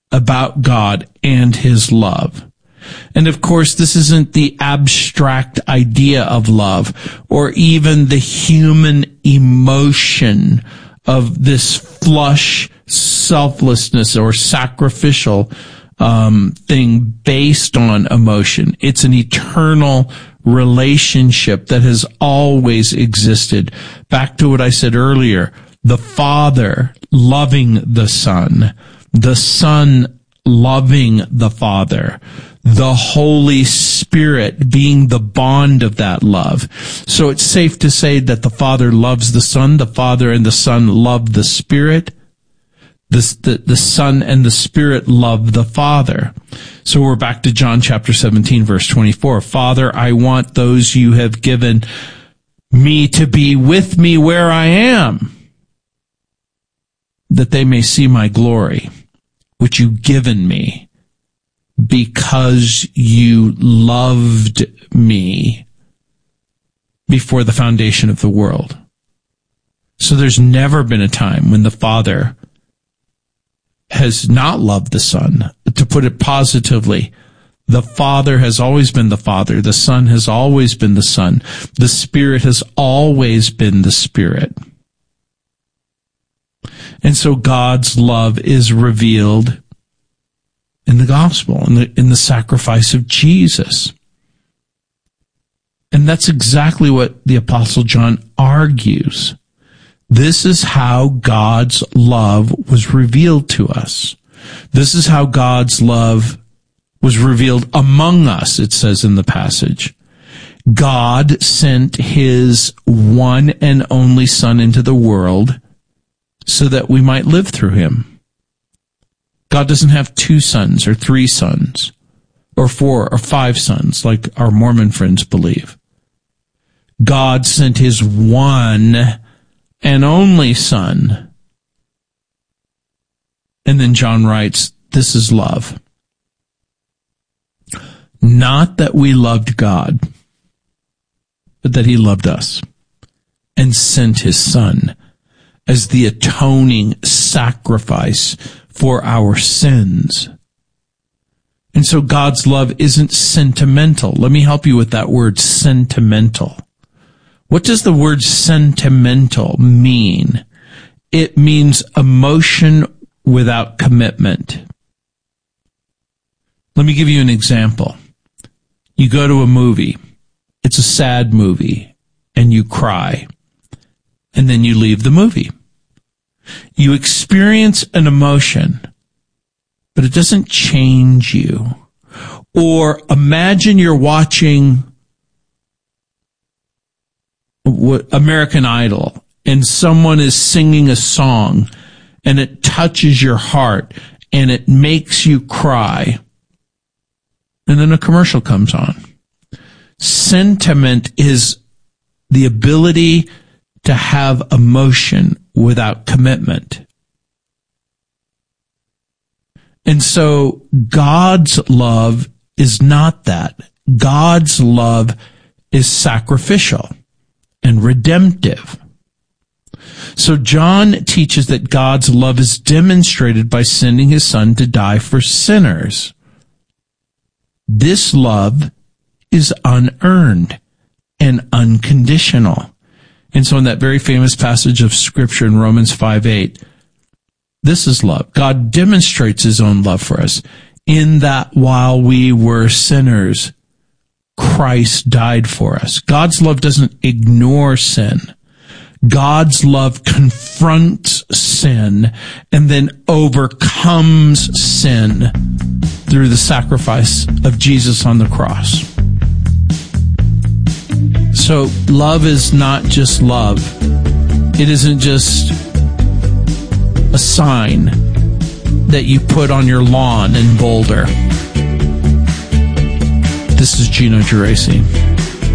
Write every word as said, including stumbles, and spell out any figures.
about God and his love. And of course, this isn't the abstract idea of love or even the human emotion of this flush selflessness or sacrificial um, thing based on emotion. It's an eternal relationship that has always existed. Back to what I said earlier, the Father loving the Son, the Son loving the Father, the Holy Spirit being the bond of that love. So it's safe to say that the Father loves the Son, the Father and the Son love the Spirit, the, the, the Son and the Spirit love the Father. So we're back to John chapter seventeen, verse twenty-four. Father, I want those you have given me to be with me where I am, that they may see my glory, which you've given me, because you loved me before the foundation of the world. So there's never been a time when the Father has not loved the Son. To put it positively, the Father has always been the Father. The Son has always been the Son. The Spirit has always been the Spirit. And so God's love is revealed in the gospel, in the, in the sacrifice of Jesus. And that's exactly what the Apostle John argues. This is how God's love was revealed to us. This is how God's love was revealed among us, it says in the passage. God sent his one and only Son into the world so that we might live through him. God doesn't have two sons or three sons or four or five sons like our Mormon friends believe. God sent his one and only Son. And then John writes, this is love. Not that we loved God, but that he loved us and sent his Son as the atoning sacrifice for our sins. And so God's love isn't sentimental. Let me help you with that word, sentimental. What does the word sentimental mean? It means emotion without commitment. Let me give you an example. You go to a movie. It's a sad movie, and you cry, and then you leave the movie. You experience an emotion, but it doesn't change you. Or imagine you're watching American Idol, and someone is singing a song, and it touches your heart, and it makes you cry. And then a commercial comes on. Sentiment is the ability to have emotion without commitment. And so God's love is not that. God's love is sacrificial and redemptive. So John teaches that God's love is demonstrated by sending his Son to die for sinners. This love is unearned and unconditional. And so in that very famous passage of Scripture in Romans five eight, this is love. God demonstrates his own love for us in that while we were sinners, Christ died for us. God's love doesn't ignore sin. God's love confronts sin and then overcomes sin through the sacrifice of Jesus on the cross. So love is not just love. It isn't just a sign that you put on your lawn in Boulder. This is Gino Geraci.